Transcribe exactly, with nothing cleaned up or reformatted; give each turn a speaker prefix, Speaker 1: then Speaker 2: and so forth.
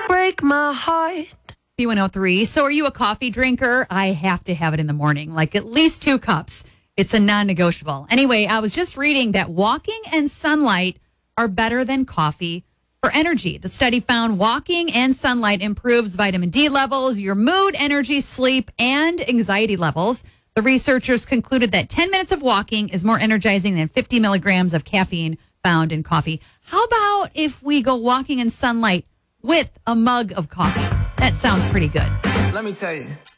Speaker 1: break my heart.
Speaker 2: B one oh three. So are you a coffee drinker? I have to have it in the morning, like at least two cups. It's a non-negotiable. Anyway, I was just reading that walking and sunlight are better than coffee for energy. The study found walking and sunlight improves vitamin D levels, your mood, energy, sleep, and anxiety levels. The researchers concluded that ten minutes of walking is more energizing than fifty milligrams of caffeine found in coffee. How about if we go walking in sunlight with a mug of coffee? That sounds pretty good.
Speaker 1: Let me tell you.